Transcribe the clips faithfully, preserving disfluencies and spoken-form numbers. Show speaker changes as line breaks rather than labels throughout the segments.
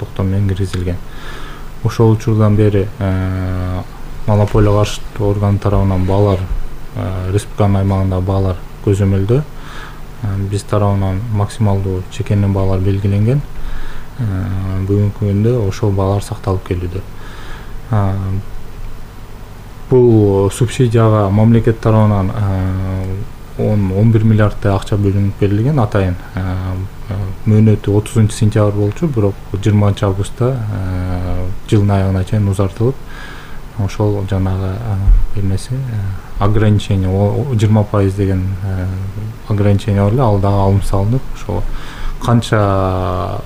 токтом менен киргизилген. Ошол учурдан бери монополия каршылык орган тарабынан баалар республиканын аймагында баалар көзөмөлдө. Биз тарабынан максималдуу чекенен баалар белгиленген. Бүгүнкү күндө ошол баалар сакталып келүүдө. Бул субсидияга мамлекет тарабынан он бир миллиардтай акча бөлүнүп берилген атайын. Мөөнөтү отузунчу сентябрь болчу, бирок жыйырманчы августта жылдын аягына чейин узартылып, ошол жанагы эмеси ограничение жыйырма пайыз деген ограничение бар эле, ал дагы алым салынып, ошо канча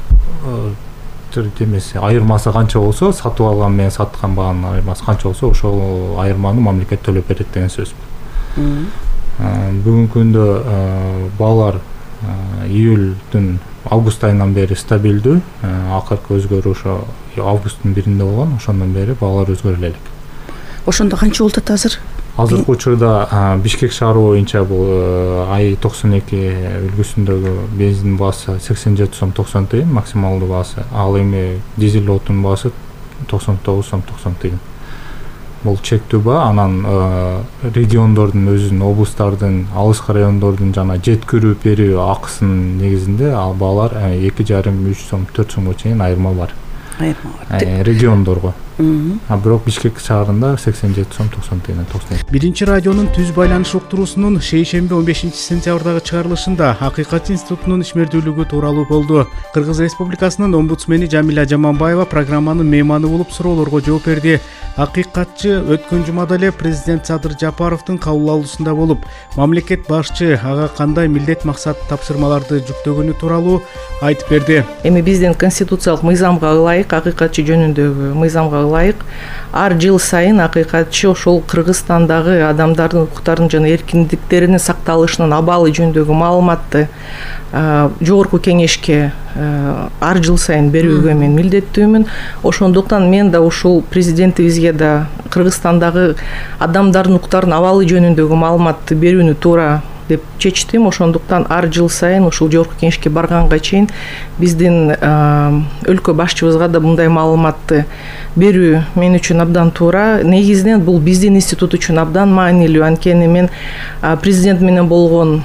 эмеси айырмасы канча болсо, сатып алган менен саткан баанын айырмасы канча болсо, ошол айырманы мамлекет төлөп берет деген сөз. Бүгүнкү күндө баалар июлдун август айынан бери стабилдүү. Акыркы өзгөрүү ошо августтун биринде болгон, ошондон бери баалар өзгөрө элек.
Ошондо канча болот азыр?
Азыркы учурда Бишкек шаары боюнча бул ай токсон эки үлгүсүндөгү бензин баасы сексен жети сом токсон тыйын максималдуу баасы. Ал эми дизель отун баасы токсон тогуз сом токсон тыйын. Бул чектүү баа. Анан региондордун өзүнүн, облустардын, алыскы райондордун жана жеткирүү берүү акысынын негизинде ал баалар эки жарым үч сом төрт сомго чейин айырма бар.
Айырма бар.
Региондорго. А бирок Бишкек шаарында сексен жети сом токсон тыйын токсон.
Биринчи радионун түз байланыш уктуруусунун шейшемби он бешинчи сентябрдагы чыгарылышында Акыйкат институтунун ишмердүүлүгү тууралуу болду. Кыргыз Республикасынын омбудсмени Жамиля Жаманбаева программанын мейманы болуп суроолорго жооп берди. Акыйкатчы өткөн жумада эле президент Садыр Жапаровдун кабыл алуусунда болуп, мамлекет башчы ага кандай милдет максат тапшырмаларды жүктөгөнү тууралуу айтып берди.
Эми биздин конституциялык мыйзамга ылайык, акыйкатчы жөнүндөгү мыйзамга ылайык ар жыл сайын акыйкатчы ошол Кыргызстандагы адамдардын укуктарынын жана эркиндиктеринин сакталышынын абалы жөнүндөгү маалыматты жогорку кеңешке ар жыл сайын берүүгө мен милдеттүүмүн. Ошондуктан мен да ушул президентибизге да Кыргызстандагы адамдардын укуктарынын абалы жөнүндөгү маалыматты берүүнү туура деп чечтим. Ошондуктан ар жыл сайын ушул жогорку кеңешке барганга чейин биздин өлкө башчыбызга да мындай маалыматты берүү мен үчүн абдан туура. Негизинен бул биздин институт үчүн абдан маанилүү. Анткени мен президент менен болгон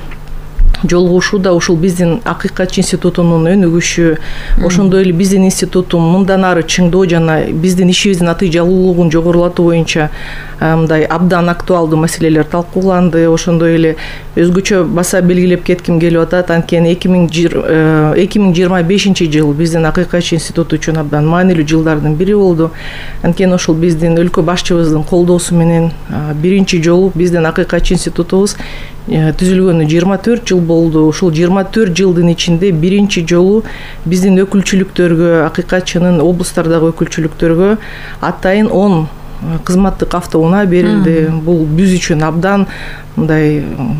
жолугушууда ушул биздин Акыйкатчы институтунун өнүгүшү, ошондой эле биздин институттун мындан ары чыңдоо жана биздин ишибиздин атыйжалуулугун жогорулатуу боюнча мындай абдан актуалдуу маселелер талкууланды. Ошондой эле өзгөчө баса белгилеп кетким келип атат. Анткени эки миң жыйырма бешинчи жыл биздин Акыйкатчы институту үчүн абдан маанилүү жылдардын бири болду. Анткени ошол биздин өлкө башчыбыздын колдоосу менен биринчи жолу биздин Акыйкатчы институтубуз түзүлгөнү жыйырма төрт жыл болду. Ушул жыйырма төрт жылдын ичинде биринчи жолу биздин өкүлчүлүктөргө, акыйкатчынын облустардагы өкүлчүлүктөргө атайын он кызматтык автоунаа берилди. Бул биз үчүн абдан мындай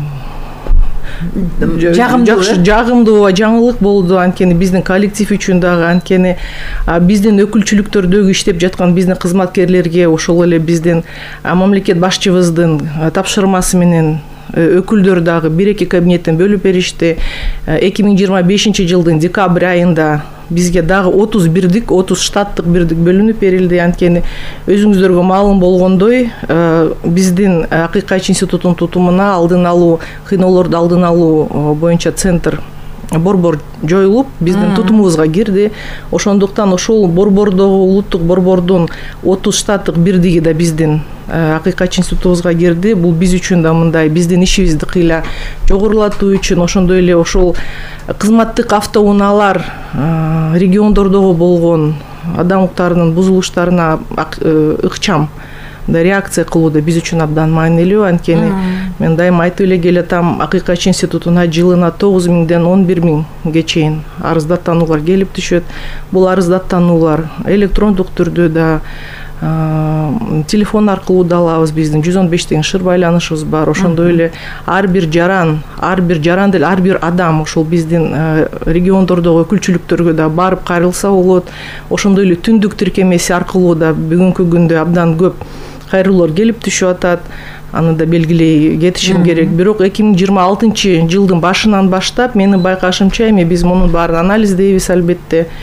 жакшы жагымдуу жаңылык болду. Анткени биздин коллектив үчүн дагы, анткени биздин өкүлчүлүктөрдөгү иштеп жаткан биздин кызматкерлерге ошол эле биздин мамлекет башчыбыздын тапшырмасы менен өкүлдөр дагы бир эки кабинеттен бөлүп беришти. эки миң жыйырма бешинчи жылдын декабрь айында бизге дагы отуз бирдик, отуз штаттык бирдик бөлүнүп берилди. Анткени өзүңүздөргө маалым болгондой, биздин Акыйкатчы институтунун тутумуна алдын алуу, кыйноолорду алдын алуу боюнча центр борбор жоюлуп, биздин тутумубузга кирди. Ошондуктан ошол борбордогу, улуттук борбордун отуз штаттык бирдиги да биздин Акыйкатчы институтубузга кирди. Бул биз үчүн да мындай биздин ишибизди кыйла жогорулатуу үчүн, ошондой эле ошол кызматтык автоунаалар региондордогу болгон адам укуктарынын бузулуштарына ыкчам реакция кылуу да биз үчүн абдан маанилүү. Анткени мен дайыма айтып эле келатам, Акыйкатчы институтуна жылына тогуз миңден он бир миңге чейин арыздаттануулар келип түшөт. Бул арыздаттануулар электрондук түрдө да, телефон аркылуу да алабыз. Биздин жүз он беш деген шыр байланышыбыз бар. Ошондой эле ар бир жаран, ар бир жаран деле ар бир адам ошол биздин региондордогу өкүлчүлүктөргө да барып кайрылса болот. Ошондой эле түндүк тиркемеси аркылуу да бүгүнкү күндө абдан көп кайрылуулар келип түшүп атат. Аны да белгилей кетишим керек. Бирок эки миң жыйырма алтынчы жылдын башынан баштап менин байкашымча эми биз мунун баарын анализдейбиз албетте.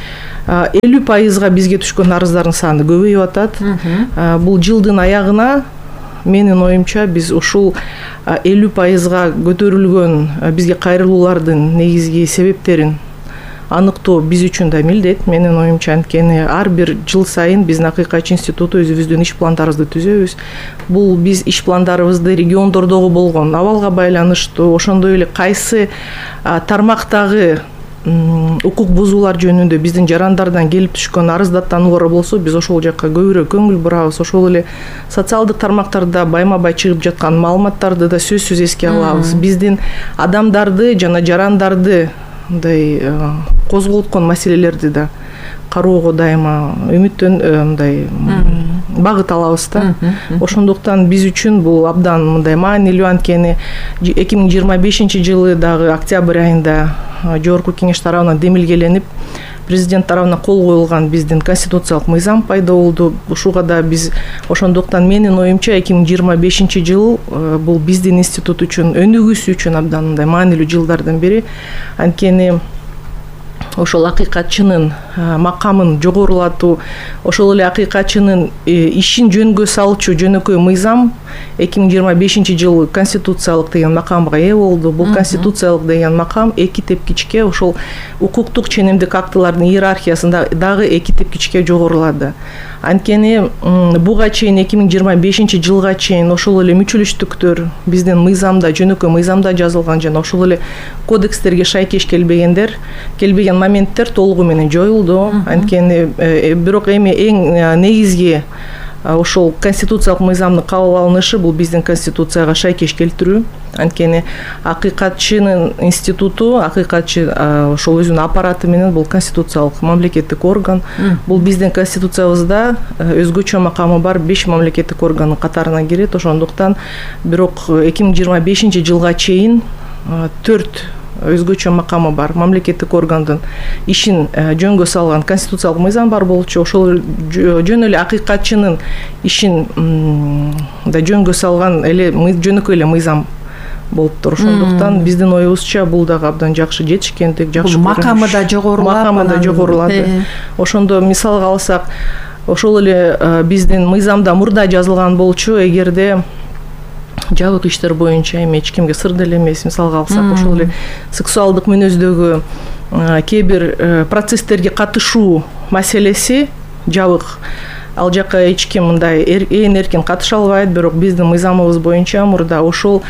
элүү пайызга бизге түшкөн арыздардын саны көбөйүп атат. Бул жылдын аягына менин оюмча биз ушул элүү пайызга көтөрүлгөн бизге кайрылуулардын негизги себептерин аныктоо биз үчүн да милдет. Менин оюмча, анткени ар бир жыл сайын биздин Акыйкатчы институту өзүбүздүн иш пландарыбызды түзөбүз. Бул биз иш пландарыбызды региондордогу болгон абалга байланыштуу, ошондой эле кайсы тармактагы укук бузуулар жөнүндө биздин жарандардан келип түшкөн арыздаттануулар болсо, биз ошол жакка көбүрөөк көңүл бурабыз. Ошол эле социалдык тармактарда байма бай чыгып жаткан маалыматтарды да сөзсүз эске алабыз. Биздин адамдарды жана жарандарды мындай козголткон маселелерди да кароого дайыма үмүттөн мындай багыт алабыз да. Ошондуктан биз үчүн бул абдан мындай маанилүү, анткени эки миң жыйырма бешинчи жылы дагы октябрь айында жогорку кеңеш тарабынан демилгеленип президент тарабынан кол коюлган биздин конституциялык мыйзам пайда болду. Ушуга да биз ошондуктан менин оюмча эки миң жыйырма бешинчи жыл бул биздин институт үчүн, өнүгүүсү үчүн абдан мындай маанилүү жылдардын бири. Анткени ошол акыйкатчынын макамын жогорулатуу, ошол эле акыйкатчынын ишин жөнгө салчу жөнөкөй мыйзам эки миң жыйырма бешинчи жылы конституциялык деген макамга ээ болду. Бул конституциялык деген макам эки тепкичке ошол укуктук ченемдик актылардын иерархиясында дагы эки тепкичке жогорулады. Анткени буга чейин эки миң жыйырма бешинчи жылга чейин ошол эле мүчөлүштүктөр биздин мыйзамда, жөнөкөй мыйзамда жазылган жана ошол эле кодекстерге шайкеш келбегендер, келбеген моменттер толугу менен жоюлду. Анткени бирок эми эң негизги ошол конституциялык мыйзамдын кабыл алынышы бул биздин конституцияга шайкеш келтирүү. Анткени акыйкатчынын институту, акыйкатчы ошол өзүнүн аппараты менен бул конституциялык мамлекеттик орган. Бул биздин конституциябызда өзгөчө макамы бар беш мамлекеттик органдын катарына кирет. Ошондуктан бирок эки миң жыйырма бешинчи жылга чейин төрт өзгөчө макамы бар мамлекеттик органдын ишин жөнгө салган конституциялык мыйзам бар болчу. Ошол жөн эле акыйкатчынын ишин да жөнгө салган эле жөнөкөй эле мыйзам болуптур. Ошондуктан биздин оюбузча бул дагы абдан жакшы жетишкендик, жакшы
макамы да жогорулап,
макамы да жогорулады. Ошондо мисалга алсак, ошол эле биздин мыйзамда мурда жазылган болчу, эгерде жабык иштер боюнча эми эч кимге сыр деле эмес, мисалга алсак, ошол эле сексуалдык мүнөздөгү кээ бир процесстерге катышуу маселеси жабык. Ал жакка эч ким мындай ээн эркин катыша албайт. Бирок биздин мыйзамыбыз боюнча мурда ошол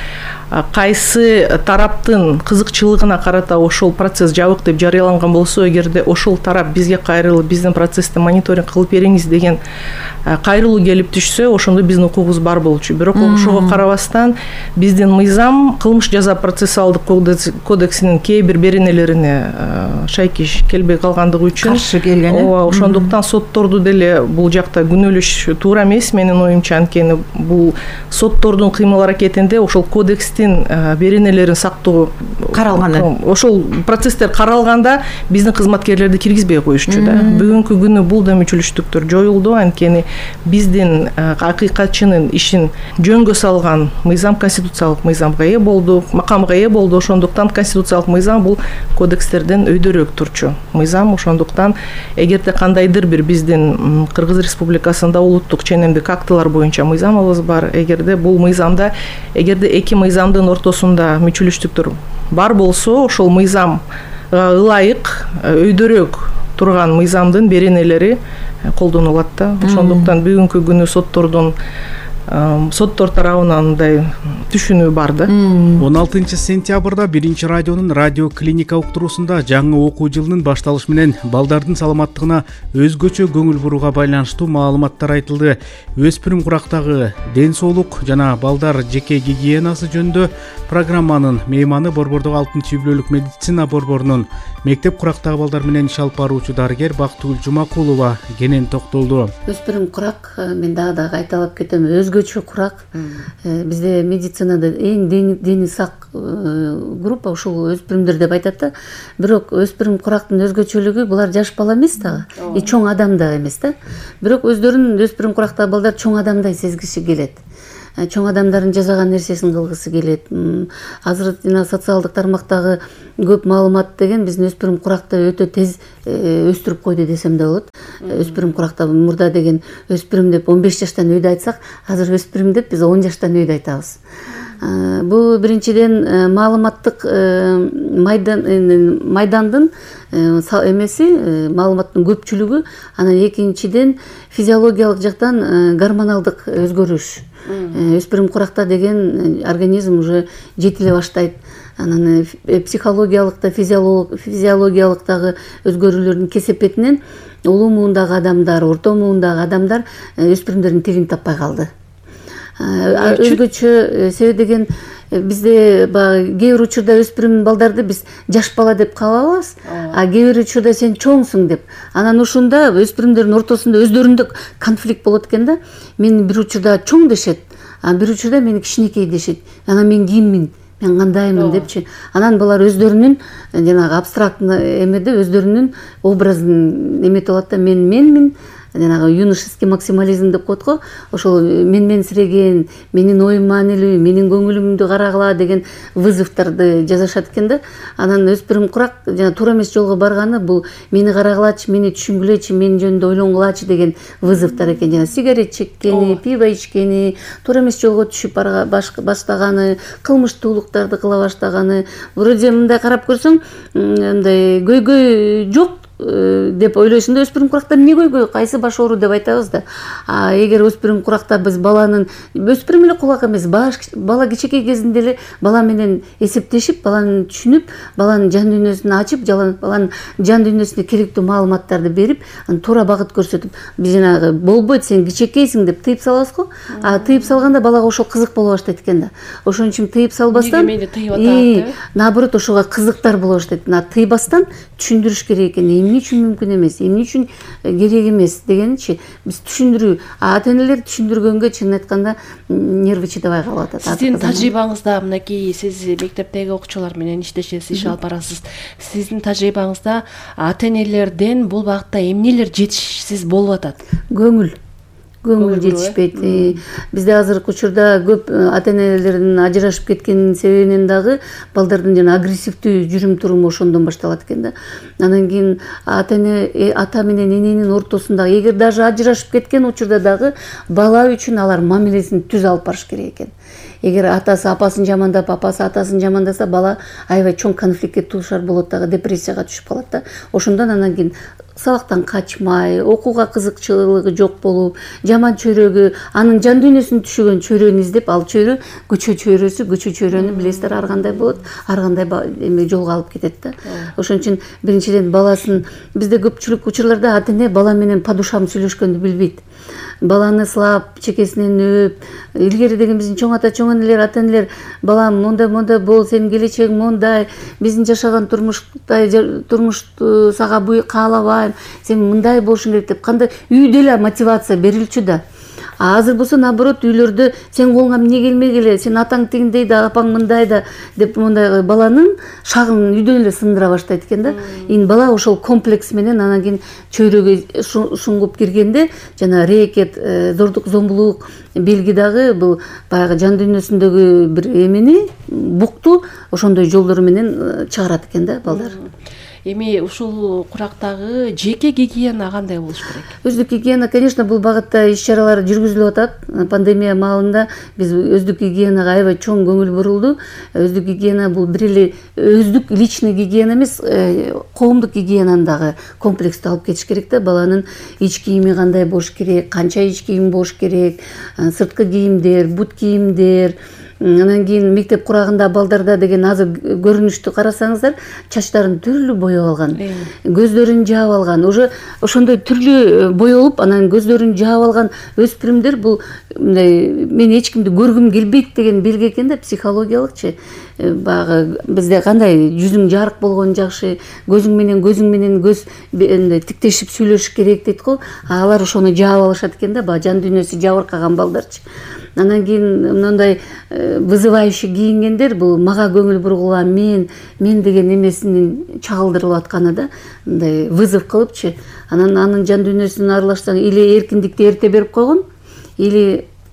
кайсы тараптын кызыкчылыгына карата ошол процесс жабык деп жарыяланган болсо, эгерде ошол тарап бизге кайрылып, биздин процессти мониторинг кылып бериңиз деген кайрылуу келип түшсө, ошондо биздин укугубуз бар болчу. Бирок ошого карабастан биздин мыйзам кылмыш жаза процессуалдык кодексинин кээ бир беренелерине шайкеш келбей калгандыгы үчүн
каршы келген.
Ооба, ошондуктан сотторду деле бул жакта күнөөлөш туура эмес менин оюмча. Анткени бул соттордун кыймыл аракетинде ошол кодекстин беренелерин сактоо
каралган.
Ошол процесстер каралганда биздин кызматкерлерди киргизбей коюшчу да. Бүгүнкү күнү бул да мүчөлүштүктөр жоюлду. Анткени биздин акыйкатчынын ишин жөнгө салган мыйзам конституциялык мыйзамга ээ болду, макамга ээ болду. Ошондуктан конституциялык мыйзам бул кодекстерден өйдөрөөк турчу мыйзам. Ошондуктан эгерде кандайдыр бир биздин Кыргыз Республикасында улуттук ченемдик актылар боюнча мыйзамыбыз бар, эгерде бул мыйзамда, эгерде эки мыйзамдын ортосунда мүчөлүштүктөр бар болсо, ошол мыйзамга ылайык өйдөрөөк турган мыйзамдын беренелери колдонулат да. Ошондуктан бүгүнкү күнү соттордун соттор тарабынан мындай түшүнүү бар да.
он алтынчы сентябрда биринчи радионун радио клиника уктуруусунда жаңы окуу жылынын башталышы менен балдардын саламаттыгына өзгөчө көңүл бурууга байланыштуу маалыматтар айтылды. Өспүрүм курактагы ден соолук жана балдар жеке гигиенасы жөнүндө программанын мейманы Борбордогу алтынчы үй бүлөлүк медицина борборунун мектеп курактагы балдар менен иш алып баруучу дарыгер Бактыгүл Жумакулова кенен токтолду.
Өспүрүм курак, мен дагы дагы айталап кетем, өзгөчө курак. Бизде медицинада эң дени сак группа ушул өспүрүмдөр деп айтат да. Бирок өспүрүм курактын өзгөчөлүгү булар жаш бала эмес дагы, и чоң адам да эмес да. Бирок өздөрүн өспүрүм курактагы балдар чоң адамдай сезгиши келет. чоң адамдардын жасаган нерсесин кылгысы келет. Азыр жана социалдык тармактагы көп маалымат деген биздин өспүрүм куракта өтө тез өстүрүп койду десем да болот. Өспүрүм куракта мурда деген өспүрүм деп он беш жаштан үйдө айтсак, азыр өспүрүм деп биз он жаштан үйдө айтабыз. Бул биринчиден маалыматтык майдан майдандын эмеси, маалыматтын көпчүлүгү, анан экинчиден физиологиялык жактан гормоналдык өзгөрүш. Өспүрүм куракта деген организм уже жетиле баштайт. Анан психологиялык да физиологиялык дагы өзгөрүүлөрдүн кесепетинен улуу муундагы адамдар, орто муундагы адамдар өспүрүмдөрдүн тилин таппай калды. Өзгөчө себеби деген бизде баягы кээ бир учурда өспүрүм балдарды биз жаш бала деп кабыл алабыз, а кээ бир учурда сен чоңсуң деп. Анан ушунда өспүрүмдөрдүн ортосунда өздөрүндө конфликт болот экен да. Мени бир учурда чоң дешет, а бир учурда мени кичинекей дешет. Анан мен киммин? Мен кандаймын депчи. Анан булар өздөрүнүн жанагы абстрактный эмеде өздөрүнүн образын эметип алат да, мен менмин. Жанагы юношеский максимализм деп коет го, ошол менменсиреген, менин оюм маанилүү, менин көңүлүмдү карагыла деген вызовдорду жазышат экен да. Анан өспүрүм курак жана туура эмес жолго барганы бул мени карагылачы, мени түшүнгүлөчү, мен жөнүндө ойлонгулачы деген вызовдор экен. Жана сигарет чеккени, пиво ичкени, туура эмес жолго түшүп баштаганы, кылмыштуулуктарды кыла баштаганы. Вроде мындай карап көрсөң, мындай көйгөй жок деп ойлойсуң да, өспүрүм куракта эмне көйгөй, кайсы баш оору деп айтабыз да. А эгер өспүрүм куракта биз баланын, өспүрүм эле кулак эмес, бала кичинекей кезинде эле бала менен эсептешип, баланы түшүнүп, баланын жан дүйнөсүн ачып, баланын жан дүйнөсүнө керектүү маалыматтарды берип, аны туура багыт көрсөтүп, биз жанагы болбойт, сен кичинекейсиң деп тыйып салабыз го. А тыйып салганда балага ошол кызык боло баштайт экен да. Ошон үчүн тыйып салбастан, наоборот, ошого кызыктар боло баштайт. Тыйбастан түшүндүрүш керек экен. Эмне үчүн мүмкүн эмес, эмне үчүн керек эмес дегенчи биз түшүндүрүү, ата-энелер түшүндүргөнгө чынын айтканда нерви чыдабай калып атат.
Сиздин тажрыйбаңызда, мынакей сиз мектептеги окуучулар менен иштешесиз, иш алып барасыз. Сиздин тажрыйбаңызда ата-энелерден бул багытта эмнелер жетишсиз болуп атат?
Көңүл көңүл жетишпейт. Бизде азыркы учурда көп ата-энелердин ажырашып кеткенин себебинен дагы балдардын жана агрессивдүү жүрүм туруму ошондон башталат экен да. Анан кийин ата-эне, ата менен эненин ортосунда эгер даже ажырашып кеткен учурда дагы бала үчүн алар мамилесин түз алып барыш керек экен. Эгер атасы апасын жамандап, апасы атасын жамандаса, бала аябай чоң конфликтке туушар болот дагы, депрессияга түшүп калат да. Ошондон анан кийин сабактан качмай, окууга кызыкчылыгы жок болуп, жаман чөйрөгү, анын жан дүйнөсүн түшүгөн чөйрөнү издеп, ал чөйрө көчө чөйрөсү, көчө чөйрөнү билесиздер ар кандай болот, ар кандай эме жолго алып кетет да. Ошон үчүн биринчиден баласын, бизде көпчүлүк учурларда ата-эне бала менен по душам сүйлөшкөндү билбейт. Баланы сылап, чекесинен өп, илгери деген биздин чоң ата, чоң энелер, ата-энелер, балам мондай мондай бол, сенин келечегиң мондай, биздин жашаган турмуштай турмушту сага буй каалабайм, сен мындай болушуң керек деп кандай үйдө эле мотивация берилчү да. А азыр болсо наоборот үйлөрдө сен колуңа эмне келмей келе, сен атаң тигиндей да, апаң мындай да деп мондай баланын шагын үйдөн эле сындыра баштайт экен да. Ин бала ошол комплекс менен анан кийин чөйрөгө шуңгуп киргенде жана рекет, зордук зомбулук белги дагы бул баягы жан дүйнөсүндөгү бир эмени, букту ошондой жолдору менен чыгарат экен да балдар.
Эми ушул курактагы жеке гигиена кандай болуш керек?
Өздүк гигиена, конечно, бул багытта иш-чаралар жүргүзүлүп атат. Пандемия маалында биз өздүк гигиенага аябай чоң көңүл бурулду. Өздүк гигиена бул бир эле өздүк личный гигиена эмес, коомдук гигиенаны дагы комплекстүү алып кетиш керек да. Баланын ич кийими кандай болуш керек, канча ич кийим болуш керек, сырткы кийимдер, бут кийимдер. Анан кийин мектеп курагында балдарда деген азыр көрүнүштү карасаңыздар, чачтарын түрлүү боеп алган, көздөрүн жаап алган, уже ошондой түрлүү боелуп, анан көздөрүн жаап алган өспүрүмдөр бул мен эч кимди көргүм келбейт деген белги экен да, психологиялыкчы. Баягы бизде кандай жүзүң жарык болгон жакшы, көзүң менен көзүң менен көз тиктешип сүйлөшүш керек дейт го. Алар ошону жаап алышат экен да, баягы жан дүйнөсү жабыркаган балдарчы. Анан кийин мындай вызывающий кийингендер бул мага көңүл бургула, мен мен деген эмесинин чагылдырылып атканы да, мындай вызов кылыпчы. Анан анын жан дүйнөсүн аралашсаң, или эркиндикти эрте берип койгон, или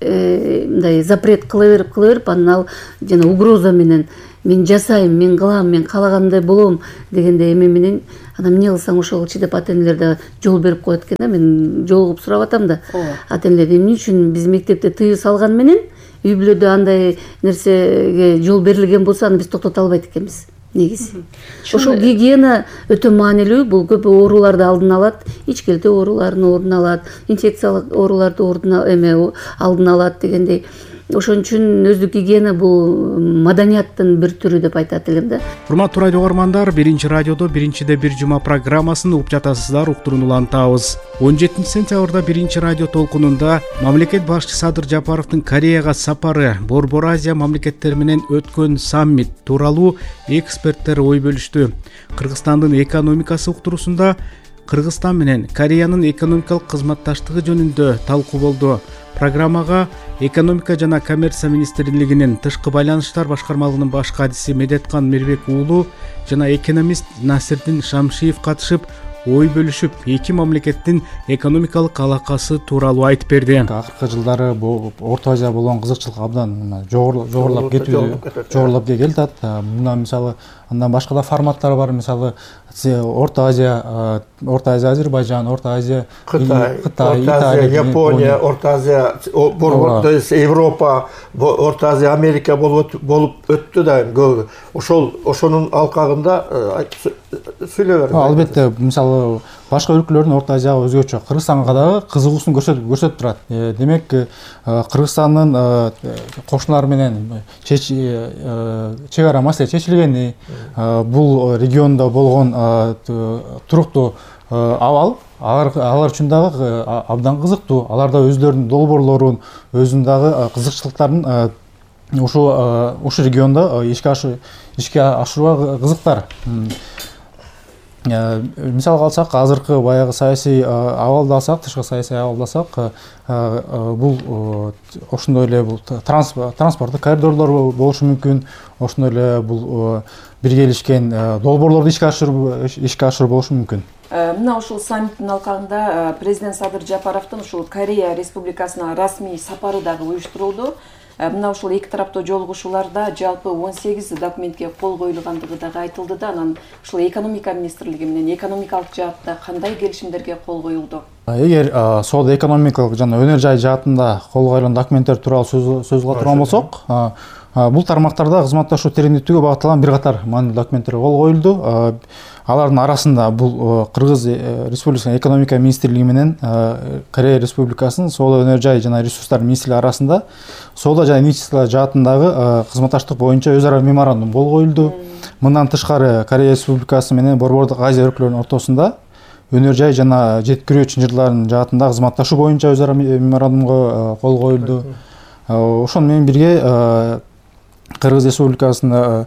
мындай запрет кыла берип кыла берип анан ал жана угроза менен мен жасайм, мен кылам, мен каалагандай болом дегенде эме менен анан эмне кылсаң ошого чыдап ата энелер да жол берип коет экен да. Мен жолугуп сурап атам да ата энелерден эмне үчүн биз мектепте тыюу салган менен үй бүлөдө андай нерсеге жол берилген болсо аны биз токтото албайт экенбиз негизи. Ошол гигиена өтө маанилүү. Бул көп ооруларды алдын алат, ичкилтүү ооруларын ордун алат, инфекциялык ооруларды ордун эме алдын алат дегендей. Ошон үчүн өздүк гигиена бул маданияттын бир түрү деп айтат элем да.
Урматтуу радио угармандар, биринчи радиодо биринчиде бир жума программасын угуп жатасыздар, уктурууну улантабыз. он жетинчи сентябрда биринчи радио толкунунда мамлекет башчысы Садыр Жапаровдун Кореяга сапары, Борбор Азия мамлекеттери менен өткөн саммит тууралуу эксперттер ой бөлүштү. Кыргызстандын экономикасы уктуруусунда Кыргызстан менен Кореянын экономикалык кызматташтыгы жөнүндө талкуу болду. Программага экономика жана коммерция министрлигинин тышкы байланыштар башкармалыгынын баш кадиси Медеткан Мирбек уулу жана экономист Насирдин Шамшиев катышып, ой бөлүшүп, эки мамлекеттин экономикалык алакасы тууралуу айтып берди.
Акыркы жылдары бул Орто Азия болгон кызыкчылык абдан жогорулап кетүүдө жогорулап келатат. Мына мисалы андан башка да форматтар бар. Мисалы Орто Азия, Орто Азия Азербайжан, Орто Азия
Кытай, Орто Азия Япония, Орто Азия то есть Европа, Орто Азия Америка болуп өттү да. Ошол ошонун алкагында сүйлөй берди.
Албетте, мисалы башка өлкөлөрдүн Орто Азияга өзгөчө, Кыргызстанга дагы кызыгуусун көрсөтүп турат. Демек, Кыргызстандын кошуналары менен чек ара маселе чечилгени, бул региондо болгон туруктуу абал алар үчүн дагы абдан кызыктуу. Алар да өздөрүнүн долбоорлорун, өзүнүн дагы кызыкчылыктарын ушу ушу региондо ишке ашырууга кызыктар. Мисалга алсак, азыркы баягы саясий абалды алсак, тышкы саясий абалды алсак, бул ошондой эле бул транспорттук коридорлор болушу мүмкүн, ошондой эле бул биргелешкен долбоорлорду ишке ашыруу ишке ашыруу болушу мүмкүн.
Мына ушул саммиттин алкагында президент Садыр Жапаровдун ушул Корея Республикасына расмий сапары дагы уюштурулду. Мына ушул эки тараптуу жолугушууларда жалпы он сегиз документке кол коюлгандыгы дагы айтылды да. Анан ушул экономика министрлиги менен экономикалык жаатта кандай келишимдерге кол коюлду?
Эгер соода экономикалык жана өнөр жай жаатында кол коюлган документтер тууралуу сөз кыла турган болсок, бул тармактарда кызматташуу тереңдетүүгө багытталган бир катар маанилүү документтер кол коюлду. Алардын арасында бул Кыргыз Республикасынын экономика министрлиги менен Корея Республикасынын соода өнөр жай жана ресурстар министрлиги арасында соода жана инвестициялар жаатындагы кызматташтык боюнча өз ара меморандум кол коюлду. Мындан тышкары Корея Республикасы менен Борбордук Азия өлкөлөрүнүн ортосунда өнөр жай жана жеткирүү чынжырларын жаатында кызматташуу боюнча өз ара меморандумга кол коюлду. Ошону менен бирге Кыргыз Республикасынын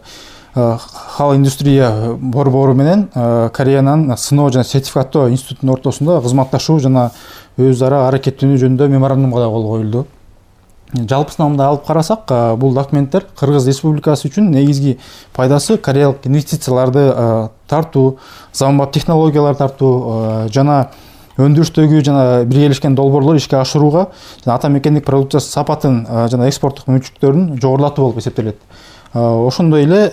Хал индустрия борбору менен Кореянын сыноо жана сертификаттоо институтунун ортосунда кызматташуу жана өз ара аракеттенүү жөнүндө меморандумга да кол коюлду. Жалпысынан мындай алып карасак, бул документтер Кыргыз Республикасы үчүн негизги пайдасы кореялык инвестицияларды тартуу, заманбап технологиялар тартуу жана өндүрүштөгү жана биргелешкен долбоорлор ишке ашырууга жана ата мекендик продукциясынын сапатын жана экспорттук мүмкүнчүлүктөрүн жогорулатуу болуп эсептелет. Ошондой эле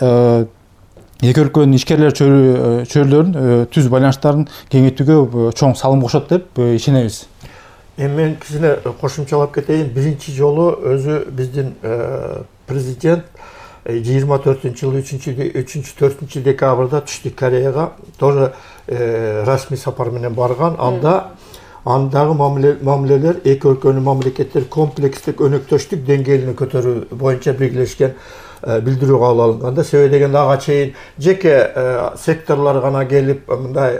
эки өлкөнүн ишкерлер чөйрөлөрүн түз байланыштарын кеңейтүүгө чоң салым кошот деп ишенебиз.
Эми мен кичине кошумчалап кетейин. Биринчи жолу өзү биздин президент жыйырма төртүнчү жылы үчүнчү төртүнчү декабрда түштүк Кореяга тоже расмий сапар менен барган. Анда андагы мамилелер эки өлкөнүн мамлекеттер комплекстик өнөктөштүк деңгээлине көтөрүү боюнча биргелешкен билдирүү кабыл алынганда. Себеби дегенде ага чейин жеке секторлор гана келип мындай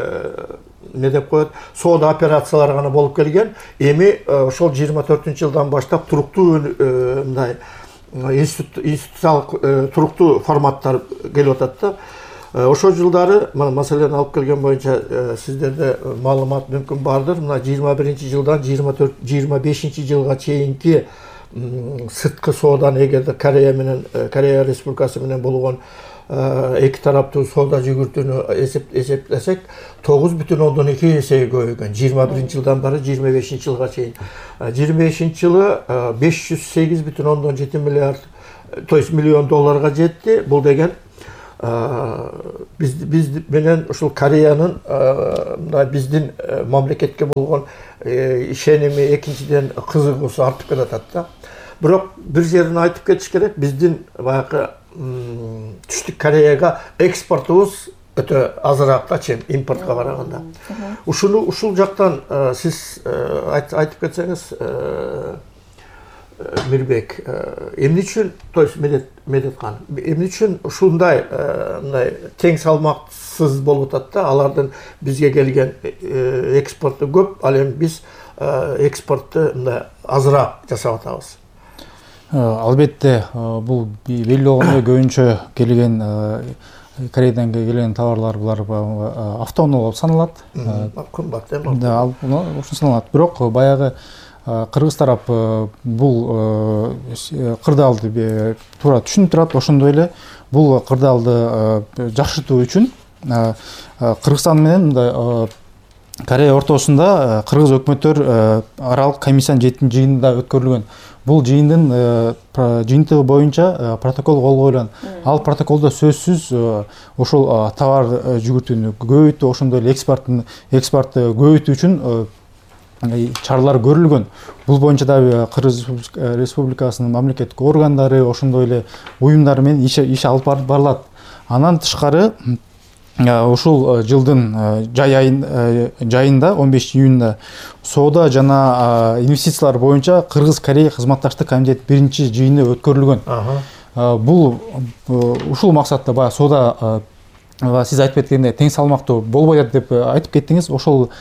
не деп коет, соода операциялары гана болуп келген. Эми ошол жыйырма төртүнчү жылдан баштап туруктуу мындай институциялык туруктуу форматтар келип атат да. Ошол жылдары маселени алып келген боюнча сиздерде маалымат мүмкүн бардыр. Мына жыйырма биринчи жылдан жыйырма бешинчи жылга чейинки сырткы соодан эгерде Корея менен Корея Республикасы менен болгон эки тараптуу соода жүгүртүүнү эсептесек тогуз бүтүн ондон эки эсеге көбөйгөн. жыйырма биринчи жылдан бары жыйырма бешинчи жылга чейин. жыйырма бешинчи жылы беш жүз сегиз бүтүн ондон жети миллиард, то есть миллион долларга жетти. Бул деген биз биз менен ушул Кореянын мына биздин мамлекетке болгон ишеними, экинчиден кызыгуусу артып келатат да. Бирок бир жерин айтып кетиш керек, биздин баягы Түштүк Кореяга экспортубуз өтө азыраак да чем импортко караганда. Ушуну ушул жактан сиз айтып кетсеңиз, Мирбек, эмне үчүн, то есть Медеткан, эмне үчүн ушундай мындай тең салмаксыз болуп атат да? Алардын бизге келген экспорту көп, ал эми биз экспортту мындай азыраак жасап атабыз.
Албетте, бул белгилүү болгондой көбүнчө келген Кореядан келген товарлар булар автономдуу болуп саналат.
Кымбат эми.
Да, ал ушун саналат. Бирок баягы кыргыз тарап бул кырдаалды туура түшүнүп турат. Ошондой эле бул кырдаалды жакшыртуу үчүн Кыргызстан менен мындай Корея ортосунда кыргыз өкмөттөр аралык комиссиянын жетинчи жыйынында өткөрүлгөн. Бул жыйындын жыйынтыгы боюнча протокол кол коюлган. Ал протоколдо сөзсүз ошол товар жүгүртүүнү көбөйтүү, ошондой эле экспорттун экспортты көбөйтүү үчүн чаралар көрүлгөн. Бул боюнча да Кыргыз Республикасынын мамлекеттик органдары, ошондой эле уюмдар менен иш алып барылат. Андан тышкары ушул жылдын жай айында он бешинчи июнда соода жана инвестициялар боюнча Кыргыз-Корея кызматташтык комитет биринчи жыйыны өткөрүлгөн. Бул ушул максатта баягы соода сиз айтып кеткендей тең салмактуу болбой атат деп айтып кеттиңиз. Ошол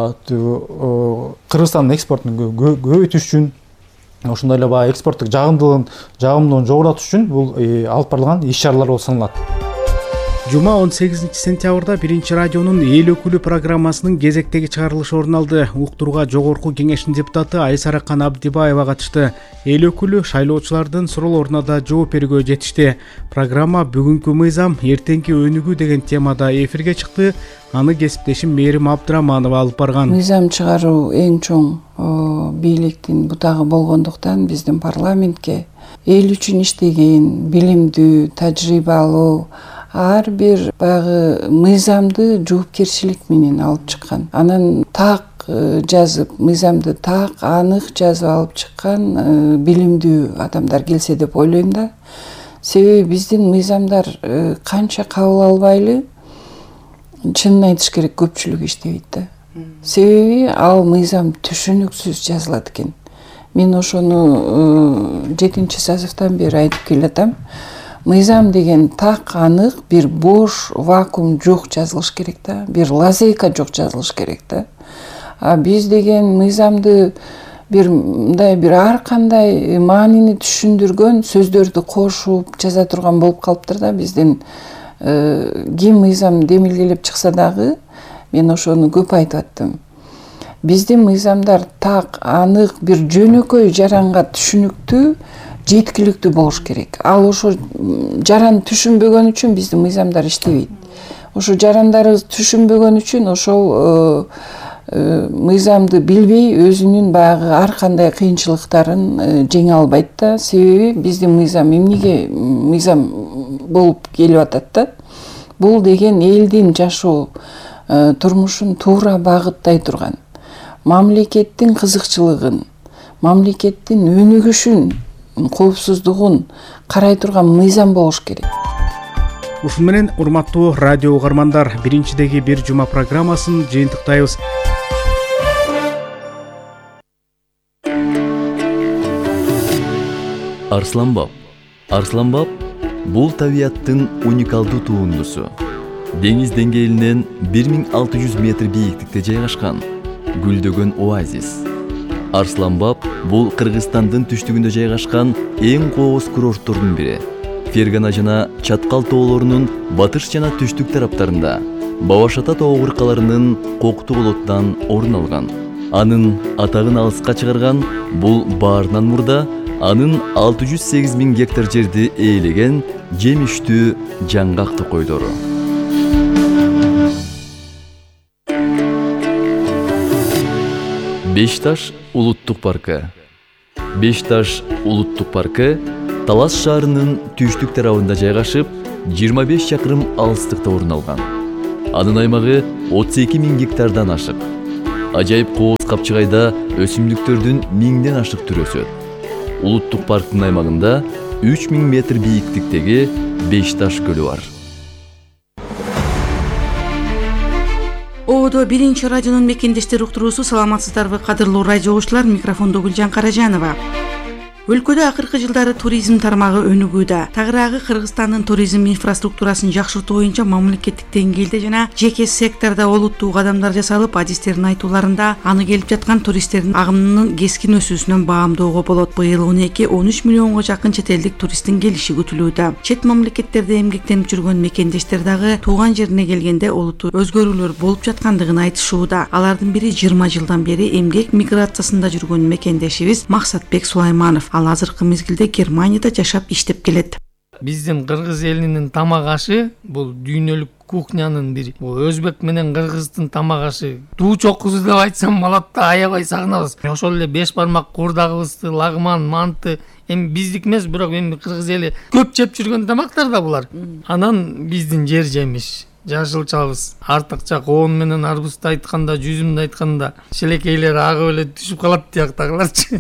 Кыргызстандын экспортун көбөйтүш үчүн, ошондой эле баягы экспорттук жагымдуулугун жагымдуулугун жогоротуш үчүн бул алып барылган иш-чаралар болуп саналат.
Жума он сегизинчи сентябрда биринчи радионун эл өкүлү программасынын кезектеги чыгарылышы орун алды. Уктурууга жогорку кеңештин депутаты Айсаракан Абдибаева катышты. Эл өкүлү шайлоочулардын суроолоруна да жооп берүүгө жетишти. Программа бүгүнкү мыйзам, эртеңки өнүгүү деген темада эфирге чыкты. Аны кесиптешим Мээрим Абдыраманова алып барган.
Мыйзам чыгаруу эң чоң бийликтин бутагы болгондуктан биздин парламентке эл үчүн иштеген, билимдүү, тажрыйбалуу ар бир баягы мыйзамды жоопкерчилик менен алып чыккан. Анан так жазып, мыйзамды так, анык жазып алып чыккан билимдүү адамдар келсе деп ойлойм да. Себеби биздин мыйзамдар канча кабыл албайлы, чынын айтыш керек, көпчүлүк иштебейт да. Себеби ал мыйзам түшүнүксүз жазылат экен. Мен ошону жетинчи созывдан бери айтып келатам. Мыйзам деген так, анык, бир бош вакуум жок жазылыш керек да, бир лазейка жок жазылыш керек да. А биз деген мыйзамды бир мындай бир ар кандай маанини түшүндүргөн сөздөрдү кошуп жаза турган болуп калыптыр да. Биздин ким мыйзам демилгелеп чыкса дагы, мен ошону көп айтып аттым. Биздин мыйзамдар так, анык, бир жөнөкөй жаранга түшүнүктүү, жеткиликтүү болуш керек. Ал ошо жаран түшүнбөгөн үчүн биздин мыйзамдар иштебейт. Ошо жарандарыбыз түшүнбөгөн үчүн ошол мыйзамды билбей өзүнүн баягы ар кандай кыйынчылыктарын жеңе албайт да. Себеби биздин мыйзам эмнеге мыйзам болуп келип атат да? Бул деген элдин жашоо турмушун туура багыттай турган, мамлекеттин кызыкчылыгын, мамлекеттин өнүгүшүн, коопсуздугун карай турган мыйзам болуш керек.
Ушун менен урматтуу радио угармандар, биринчидеги бир жума программасын жыйынтыктайбыз.
Арсланбап. Арсланбап бул табияттын уникалдуу туындусу. Деңиз деңгээлинен бир миң алты жүз метр бийиктикте жайгашкан гүлдөгөн оазис. Арсланбап бул Кыргызстандын түштүгүндө жайгашкан эң кооз курорттордун бири. Фергана жана Чаткал тоолорунун батыш жана түштүк тараптарында Бабашата тоо кыркаларынын Кокту болоттан орун алган. Анын атагын алыска чыгарган бул баарынан мурда анын алты жүз сегиз миң гектар жерди ээлеген жемиштүү жаңгак токойдору. Бешташ улуттук паркы. Бешташ улуттук паркы Талас шаарынын түштүк тарабында жайгашып, жыйырма беш чакырым алыстыкта орун алган. Анын аймагы отуз эки миң гектардан ашык. Ажайып кооз капчыгайда өсүмдүктөрдүн миңден ашык түрү өсөт. Улуттук парктын аймагында үч миң метр бийиктиктеги Бешташ көлү бар.
Ободо биринчи радионун мекендештер уктуруусу. Саламатсыздарбы кадырлуу радио угуучулар, микрофондо Гүлжан Каражанова. Өлкөдө акыркы жылдары туризм тармагы өнүгүүдө. Тагыраагы Кыргызстандын туризм инфраструктурасын жакшыртуу боюнча мамлекеттик деңгээлде жана жеке сектордо олуттуу кадамдар жасалып, адистердин айтууларында аны келип жаткан туристтердин агымынын кескин өсүүсүнөн баамдоого болот. Быйыл он эки он үч миллионго жакын чет элдик туристтин келиши күтүлүүдө. Чет мамлекеттерде эмгектенип жүргөн мекендештер дагы тууган жерине келгенде олуттуу өзгөрүүлөр болуп жаткандыгын айтышууда. Алардын бири жыйырма жылдан бери эмгек миграциясында жүргөн мекендешибиз Максатбек Сулайманов. Ал азыркы мезгилде Германияда жашап иштеп келет.
Биздин кыргыз элинин тамак ашы бул дүйнөлүк кухнянын бири. Бул өзбек менен кыргыздын тамак ашы дуу чокусу деп айтсам болот да, аябай сагынабыз. Ошол эле беш бармак курдагыбызды, лагман, манты эми биздик эмес, бирок эми кыргыз эли көп жеп жүргөн тамактар да булар. Анан биздин жер жемиш, жашылчабыз, артыкча коон менен арбузду айтканда, жүзүмдү айтканда шелекейлер агып эле түшүп калат тияктагыларчы.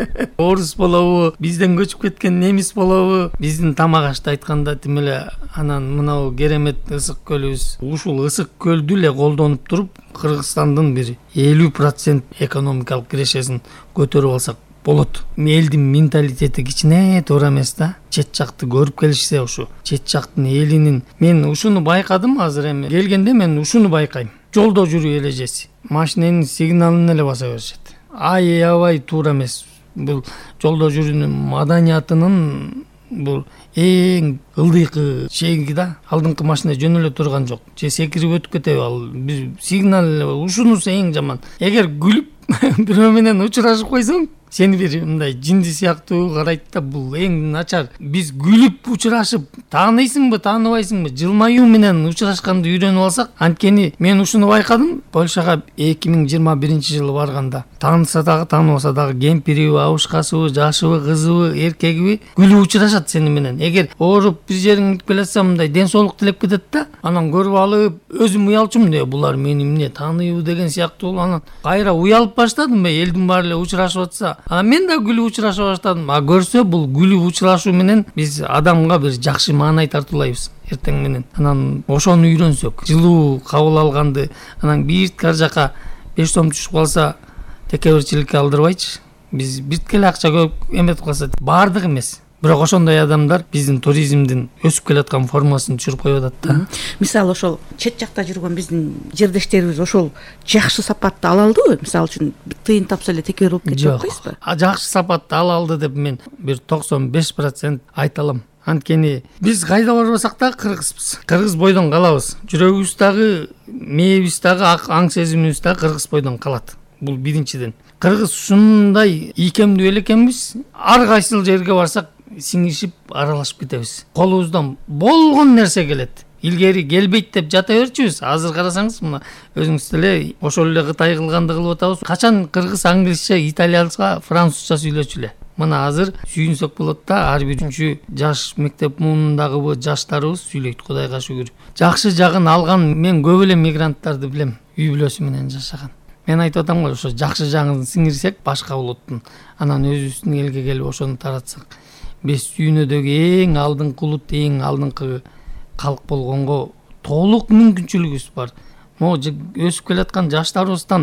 Орус болобу, бизден көчүп кеткен немис болобу, биздин тамак ашты айтканда тим эле анан мынау керемет ысык көлүбүз. Ушул ысык көлдү эле колдонуп туруп, Кыргызстандын бир элүү процент экономикалык кирешесин көтөрүп алсак болот. Элдин менталитети кичине туура эмес да. Чет жакты көрүп келишсе, ушу чет жактын элинин, мен ушуну байкадым азыр эми. Келгенде мен ушуну байкайм. Жолдо жүрүү элежеси. Машиненин сигналын эле баса беришет. Ай аябай туура эмес. Бул жолдо жүрүүнүн маданиятынын бул эң ылдыйкы чеги да. Алдыңкы машина жөн эле турган жок. Же секирип өтүп кетеби ал. Биз сигнал эле ушунусу эң жаман. Эгер күлүп бирөө менен учурашып койсоң, сени бир мындай жинди сыяктуу карайт да, бул эң начар. Биз күлүп учурашып, тааныйсыңбы, тааныбайсыңбы, жылмаюу менен учурашканды үйрөнүп алсак, анткени мен ушуну байкадым. Польшага эки миң жыйырма биринчи жылы барганда, тааныса дагы, тааныбаса дагы кемпириби, абышкасыбы, жашыбы, кызыбы, эркегиби күлүп учурашат сени менен. Эгер ооруп бир жериң өтүп келатса, мындай ден соолук тилеп кетет да, анан көрүп алып, өзүм уялчумун деп, булар мени эмне тааныйбы деген сыяктуу. Анан кайра уялып баштадым, элдин баары эле учурашып атса, а мен да күлүп учурашып баштадым. А көрсө, бул күлүп учурашуу менен биз адамга бир жакшы маанай тартуулайбыз эртең менен. Анан ошону үйрөнсөк, жылуу кабыл алганды, анан биртке ар жака беш сом түшүп калса, текеберчиликке алдырбайчы. Биз биртке эле акча көп эметип калса, баардык эмес. Бирок ошондой адамдар биздин туризмдин өсүп келаткан формасын түшүрүп коюп атат да.
Мисалы ошол чет жакта жүргөн биздин жердештерибиз ошол жакшы сапатты ала алдыбы? Мисалы үчүн тыйын тапса эле текебер болуп кетип койсузбу?
Жакшы сапатты ала алды деп мен бир токсон беш процент айта алам. Анткени биз кайда барбасак да кыргызбыз. Кыргыз бойдон калабыз. Жүрөгүбүз дагы, мээбиз дагы, аң сезимибиз дагы кыргыз бойдон калат. Бул биринчиден. Кыргыз ушундай ийкемдүү эл экенбиз. Ар кайсыл жерге барсак сиңишип, аралашып кетебиз. Колубуздан болгон нерсе келет. Илгери келбейт деп жата берчүбүз. Азыр карасаңыз, мына өзүңүз деле ошол эле Кытай кылганды кылып атабыз. Качан кыргыз англисче, итальянча, французча сүйлөчү эле. Мына азыр сүйүнсөк болот да, ар биринчи жаш мектеп муунундагы жаштарыбыз сүйлөйт, Кудайга шүгүр. Жакшы жагын алган мен көп эле мигранттарды билем, үй бүлөсү менен жашаган. Мен айтып атам го, ошо жакшы жагын сиңирсек башка улуттун, анан өзүбүздүн элге келип ошону таратсак, биз сүйүнөдөгү эң алдыңкы улут, эң алдыңкы калк болгонго толук мүмкүнчүлүгүбүз бар. Могу өсүп келаткан жаштарыбыздан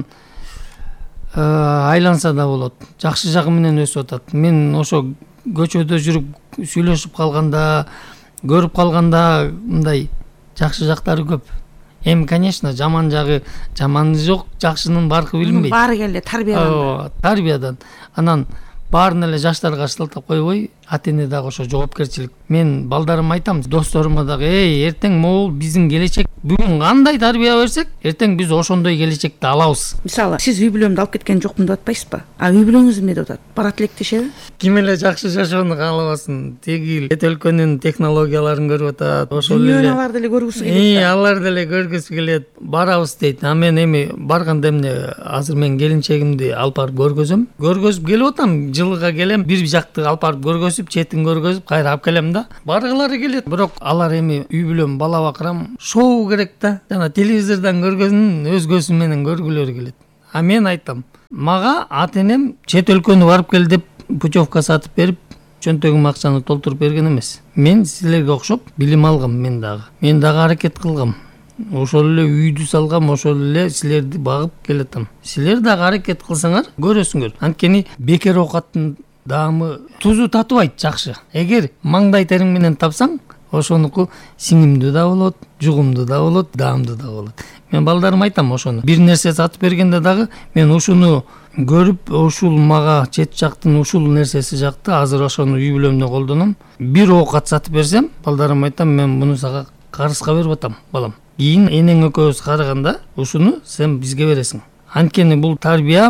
айланса да болот. Жакшы жагы менен өсүп атат. Мен ошо көчөдө жүрүп сүйлөшүп калганда, көрүп калганда мындай жакшы жактары көп. Эми, конечно, жаман жагы, жаманы жок, жакшынын баркы билинбейт.
Баары келе тарбиядан.
Тарбиядан. Анан баарын эле жаштарга ышылтып койбой, ата эне дагы ошо жоопкерчилик. Мен балдарыма айтам, досторума дагы, эй, эртең могул биздин келечек. Бүгүн кандай тарбия берсек, эртең биз ошондой келечекти алабыз.
Мисалы, сиз үй бүлөмдү алып кеткен жокмун деп атпайсызбы? А үй бүлөңүз эмне деп атат? Барат электешеби?
Ким эле жакшы жашоону каалабасын. Теги чет өлкөнүн технологияларын көрүп атат. Ошол
эле алар деле көргүсү келет.
Э, алар деле көргүсү келет. Барабыз дейт. А мен эми барганда эмне азыр мен келинчегимди алып барып көргөзөм. Көргөзүп келип атам. Жылга келем, бир жакты алып барып көргөзүп, четин көргөзүп, кайра алып келем да. Баргылары келет. Бирок алар эми үй бүлөм, бала бакырам, шоу керек да. Жана телевизордон көргөзүн өзгөсү менен көргүлөрү келет. А мен айтам, мага ата энем чет өлкөнү барып кел деп путевка сатып берип, чөнтөгүм акчаны толтуруп берген эмес. Мен силерге окшоп билим алгам, мен дагы. Мен дагы аракет кылгам. Ошол эле үйдү салгам, ошол эле силерди багып келатам. Силер дагы аракет кылсаңар, көрөсүңөр. Анткени бекер оокаттын даамы тузу татыбайт жакшы. Эгер маңдай териң менен тапсаң, ошонуку сиңимдүү да болот, жугумдуу да болот, даамдуу да болот. Мен балдарыма айтам ошону. Бир нерсе сатып бергенде дагы мен ушуну көрүп, ушул мага чет жактын ушул нерсеси жакты, азыр ошону үй бүлөмдө колдоном. Бир оокат сатып берсем, балдарыма айтам, мен муну сага карызга берип атам, балам. Кийин энең экөөбүз карыганда ушуну сен бизге бересиң. Анткени бул тарбия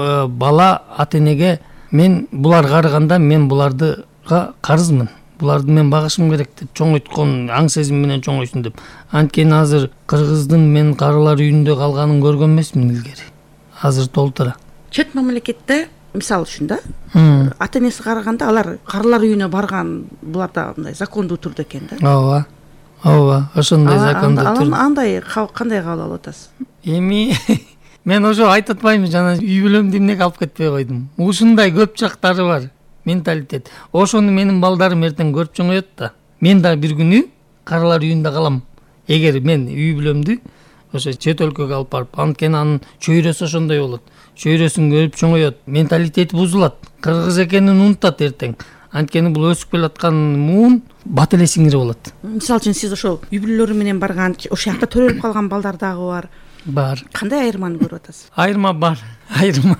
бала ата энеге, мен булар карыганда мен булардыга карызмын. Буларды мен багышым керек деп чоңойткон аң сезим менен чоңойсун деп. Анткени азыр кыргыздын мен карылар үйүндө калганын көргөн эмесмин илгери. Азыр толтура.
Чет мамлекетте мисалы үчүн да, ата энеси карыганда алар карылар үйүнө барган, буларда мындай закондуу түрдө экен да.
Ооба. Ооба, ошондой закондуу түрдө.
Андай кандай кабыл алып атасыз?
Эми мен ошо айтып атпаймынбы, жана үй бүлөмдү эмнеге алып кетпей койдум. Ушундай көп жактары бар. Менталитет. Ошону менин балдарым эртең көрүп чоңоет да. Мен да бир күнү карылар үйүндө калам. Эгер мен үй бүлөмдү ошо чет өлкөгө алып барып, анткени анын чөйрөсү ошондой болот. Чөйрөсүн көрүп чоңоет, менталитети бузулат. Кыргыз экенин унутат эртең. Анткени бул өсүп келаткан муун бат эле сиңири болот.
Мисалы үчүн сиз ошол үй бүлөлөрү менен барган, ошол жакта төрөлүп калган балдар дагы бар.
Бар.
Кандай айырманы көрүп атасыз?
Айырма бар. Айырма.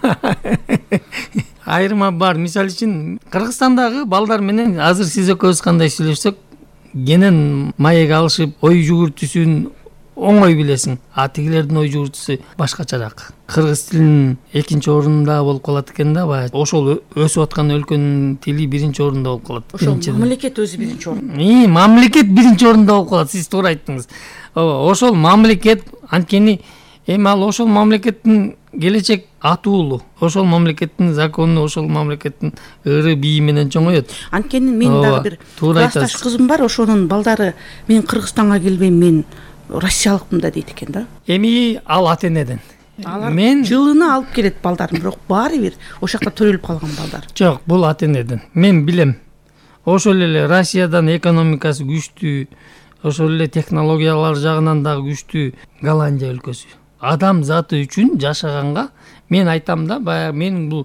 Айырма бар. Мисалы үчүн Кыргызстандагы балдар менен азыр сиз экөөбүз кандай сүйлөшсөк, кенен маек алышып, ой жүгүртүүсүн оңой билесиң. А тигилердин ой жүгүртүүсү башкачараак. Кыргыз тилинин экинчи орунда болуп калат экен да, баягы. Ошол өсүп аткан өлкөнүн тили биринчи орунда болуп калат.
Ошол мамлекет өзү биринчи орунда.
И, мамлекет биринчи орунда болуп калат. Сиз туура айттыңыз. Ооба, ошол мамлекет, анткени эми ал ошол мамлекеттин келечек атуулу, ошол мамлекеттин закону, ошол мамлекеттин ыры бийи менен чоңоет.
Анткени мен дагы бир классташ кызым бар, ошонун балдары мен Кыргызстанга келбейм, мен россиялыкмын да дейт экен да.
Эми ал ата энеден.
Алар мен жылына алып келет балдарын, бирок баары бир ошол жакта төрөлүп калган балдар.
Жок, бул ата энеден. Мен билем. Ошол эле Россиядан экономикасы күчтүү, ошол эле технологиялар жагынан дагы күчтүү Голландия өлкөсү. Адам заты үчүн жашаганга мен айтам да, баягы мен бул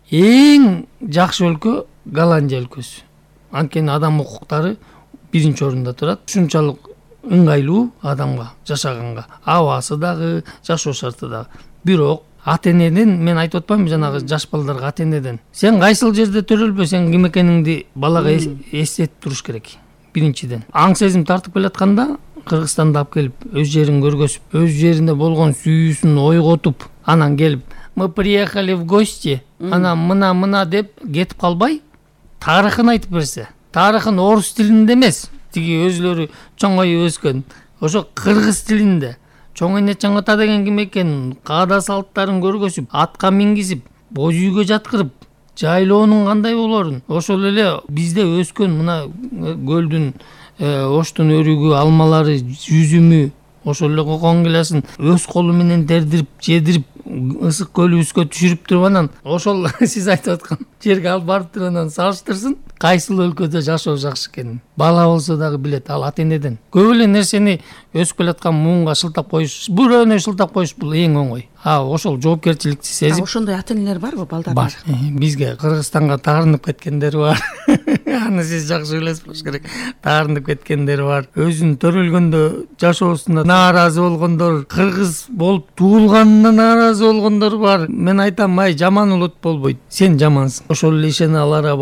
эң жакшы өлкө Голландия өлкөсү. Анткени адам укуктары биринчи орунда турат. Ушунчалык ыңгайлуу адамга жашаганга, абасы дагы, жашоо шарты дагы. Бирок ата энеден мен айтып атпаймынбы, жанагы жаш балдарга ата энеден. Сен кайсыл жерде төрөлбө, сен ким экениңди балага эстетип туруш керек. Биринчиден. Аң сезим тартып келатканда Кыргызстанды алып келип, өз жерин көргөзүп, өз жеринде болгон сүйүүсүн ойготуп, анан келип, мы приехали в гости, анан мына-мына деп кетип калбай, тарыхын айтып берсе, тарыхын орус тилинде эмес, тиги өзлөрү чоңоюп өскөн, ошо кыргыз тилинде, чоң эне чоң ата деген ким экенин, каада салттарын көргөзүп, атка мингизип, боз үйгө жаткырып, жайлоонун кандай болорун, ошол эле бизде өскөн мына көлдүн оштун өрүгү, алмалары, жүзүмү, ошол эле кокон гилясын өз колу менен тердирип, жедирип, ысык көлүбүзгө түшүрүп туруп, анан ошол сиз айтып аткан жерге алып барып туруп анан салыштырсын, кайсыл өлкөдө жашоо жакшы экенин. Бала болсо дагы билет, ал ата энеден. Көп эле нерсени өсүп келаткан муунга шылтап коюш, бирөөнө шылтап коюш бул эң оңой. А ошол жоопкерчиликти сезип.
Ошондой ата энелер барбы балдар?
Бар. Бизге Кыргызстанга таарынып кеткендер бар. Аны сиз жакшы билесиз болуш керек. Таарынып кеткендер бар. Өзүн төрөлгөндө жашоосуна нааразы болгондор, кыргыз болуп туулганына нааразы болгондор бар. Мен айтам, ай, жаман улут болбойт. Сен жамансың. Ошол эле ишене аларабайып,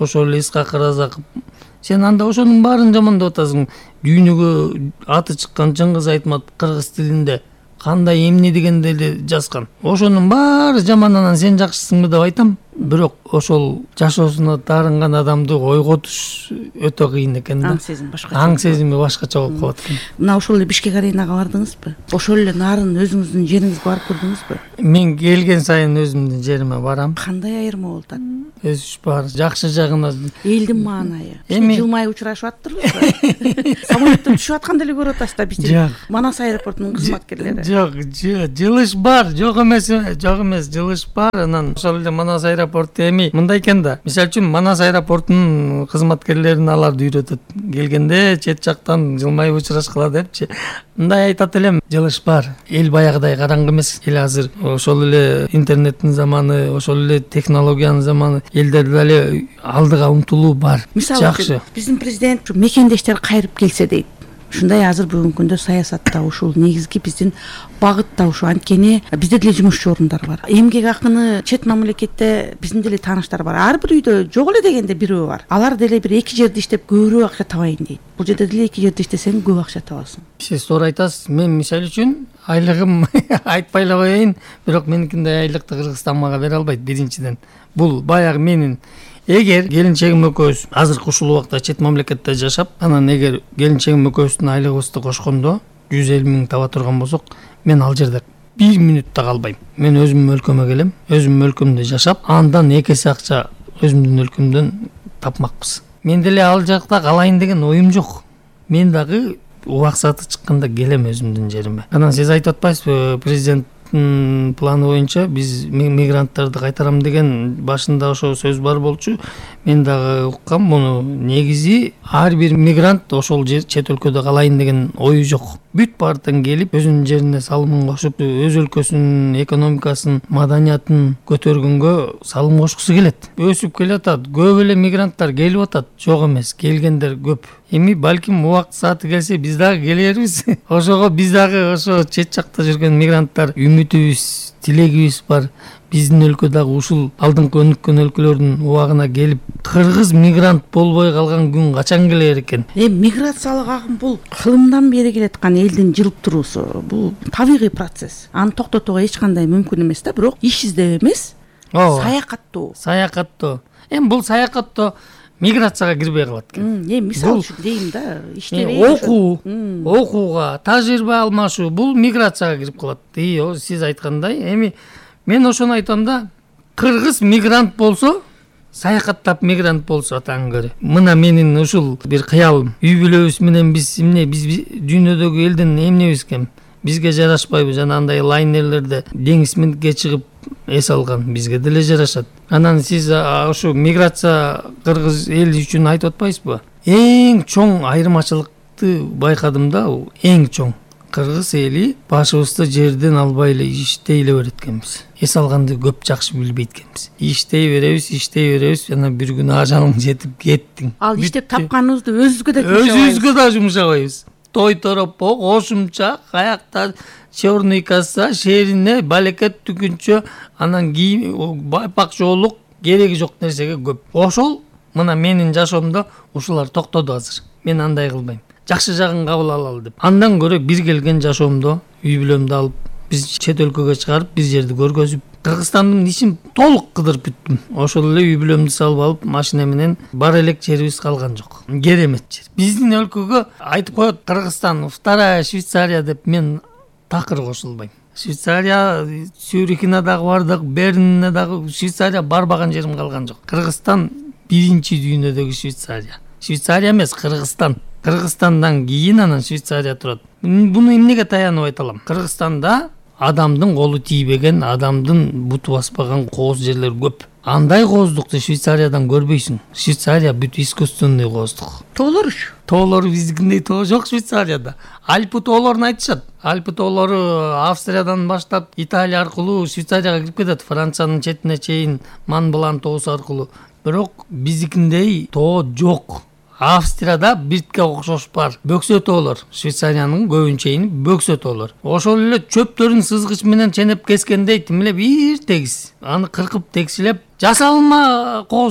ошол эле Исхак Ыразаков. Сен анда ошонун баарын жамандап атасың. Дүйнөгө аты чыккан Чыңгыз Айтмат кыргыз тилинде кандай эмне дегенде эле жазган. Ошонун баары жаман, анан сен жакшысыңбы деп айтам. Бирок ошол жашоосуна таарынган адамды ойготуш өтө кыйын экен да.
Аң сезим башкача.
Аң сезими башкача болуп калат экен.
Мына ошол эле Бишкек аренага бардыңызбы? Ошол эле нарын өзүңүздүн жериңизге барып көрдүңүзбү?
Мен келген сайын өзүмдүн жериме барам.
Кандай айырма болуп атат?
Өсүш бар. Жакшы жагына
элдин маанайы.
Эми
жылмай учурашып аттырбызбы? Самолеттен түшүп атканда эле көрүп атасыздар биз. Манас аэропортунун кызматкерлери.
Жок, жылыш бар, жок эмес, жок эмес, жылыш бар. Анан ошол эле Манас аэропорту эми мындай экен да. Мисалы үчүн Манас аэропортунун кызматкерлерин аларды үйрөтөт. Келгенде чет жактан жылмайып учурашкыла депчи. Мындай айтат элем, жылыш бар. Эл баягыдай караңгы эмес. Эл азыр ошол эле интернеттин заманы, ошол эле технологиянын заманы. Элдер деле алдыга умтулуу бар. Жакшы.
Биздин президент мекендештер кайрып келсе дейт. Ушундай азыр бүгүнкү күндө саясатта ушул негизги биздин багытта ушу, анткени бизде деле жумушчу орундар бар. Эмгек акыны чет мамлекетте биздин деле тааныштар бар. Ар бир үйдө жок эле дегенде бирөө бар. Алар деле бир эки жерде иштеп көбүрөөк акча табайын дейт. Бул жерде деле эки жерде иштесең көп акча табасың.
Сиз туура айтасыз. Мен мисалы үчүн айлыгым айтпай эле коеюн, бирок меникиндей айлыкты Кыргызстан мага бере албайт биринчиден. Бул баягы менин эгер келинчегим экөөбүз азыркы ушул убакта чет мамлекетте жашап, анан эгер келинчегим экөөбүздүн айлыгыбызды кошкондо жүз элүү миң таба турган болсок, мен ал жерде бир мүнөт да калбайм. Мен өзүмдүн өлкөмө келем, өзүмдүн өлкөмдө жашап, андан эки эсе акча өзүмдүн өлкөмдөн тапмакпыз. Мен деле ал жакта калайын деген оюм жок. Мен дагы убаксаты чыкканда келем өзүмдүн жериме. Анан сиз айтып атпайсызбы, президент планы боюнча биз мигранттарды кайтарам деген башында ошо сөз бар болчу. Мен дагы уккам муну. Негизи ар бир мигрант ошол чет өлкөдө калайын деген ою жок. Бүт баардыгын келип өзүнүн жерине салымын кошуп, өз өлкөсүнүн экономикасын, маданиятын көтөргөнгө салым кошкусу келет. Өсүп келатат. Көп эле мигранттар келип атат. Жок эмес, келгендер көп. Эми балким убакыт сааты келсе биз дагы келербиз. Ошого биз дагы ошо чет жакта жүргөн мигранттар үмүтүбүз, тилегибиз бар. Биздин өлкө дагы ушул алдыңкы өнүккөн өлкөлөрдүн убагына келип, кыргыз мигрант болбой калган күн качан келер экен?
Эми миграциялык агым бул кылымдан бери келаткан элдин жылып туруусу. Бул табигый процесс. Аны токтотууга эч кандай мүмкүн эмес да, бирок иш издөө эмес, саякаттоо.
Саякаттоо. Эми бул саякаттоо миграцияга кирбей калат экен.
Эми мисалы үчүн дейм да, иштебей
окуу, окууга, тажрыйба алмашуу бул миграцияга кирип калат. И сиз айткандай, эми мен ошону айтам да, кыргыз мигрант болсо, саякаттап мигрант болсо атаң көрө. Мына менин ушул бир кыялым. Үй бүлөбүз менен биз эмне, биз дүйнөдөгү элдин эмнебиз экен? Бизге жарашпайбы? Жана андай лайнерлерде деңиз менге чыгып эс алган, бизге деле жарашат. Анан сиз ошо миграция кыргыз эли үчүн айтып атпайсызбы? Эң чоң айырмачылыкты байкадым да, эң чоң. Кыргыз эли башыбызды жерден албай эле иштей эле берет экенбиз. Эс алганды көп жакшы билбейт экенбиз. Иштей беребиз, иштей беребиз, жана бир күнү ажалың жетип кеттиң.
Ал иштеп тапканыбызды өзүбүзгө да жумшабайбыз.
Өзүбүзгө да жумшабайбыз. Той торопо, кошумча, каякта черный касса, шерине, балекет түкүнчө, анан кийим, байпак жоолук кереги жок нерсеге көп. Ошол мына менин жашоомдо ушулар токтоду азыр. Мен андай кылбайм. Жакшы жагын кабыл алалы деп. Андан көрө бир келген жашоомдо үй бүлөмдү алып, биз чет өлкөгө чыгарып, биз жерди көргөзүп, Кыргызстандын ишин толук кыдырып бүттүм. Ошол эле үй бүлөмдү салып алып, машина менен бар элек жерибиз калган жок. Керемет жер. Биздин өлкөгө айтып коет Кыргызстан вторая Швейцария деп, мен такыр кошулбайм. Швейцария, Цюрихине дагы бардык, Бернине дагы, Швейцария барбаган жерим калган жок. Кыргызстан биринчи дүйнөдөгү Швейцария. Швейцария эмес, Кыргызстан. Кыргызстандан кийин анан Швейцария турат. Буну эмнеге таянып айта алам? Кыргызстанда адамдын колу тийбеген, адамдын буту баспаган кооз жерлер көп. Андай кооздукту Швейцариядан көрбөйсүң. Швейцария бүт искусственный кооздук.
Тоолорчу.
Тоолор биздикиндей тоо жок Швейцарияда. Альпы тоолорун айтышат. Альпы тоолору Австриядан баштап Италия аркылуу Швейцарияга кирип кетет. Франциянын четине чейин Монблан тоосу аркылуу. Бирок биздикиндей тоо жок. Австрияда биртке окшош бар. Бөксө тоолор. Швейцариянын көбүнчөйүнү бөксө тоолор. Ошол эле чөптөрүн сызгыч менен ченеп кескендей тим эле бир тегиз. Аны кыркып текшилеп, жасалма кооздук.